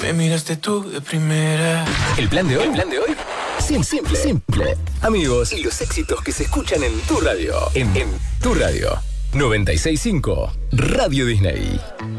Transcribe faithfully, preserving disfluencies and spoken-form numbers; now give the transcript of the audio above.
Me miraste tú de primera. El plan de hoy, el plan de hoy. Simple, simple, simple. Amigos, y los éxitos que se escuchan en tu radio. En, en tu radio. noventa y seis punto cinco Radio Disney.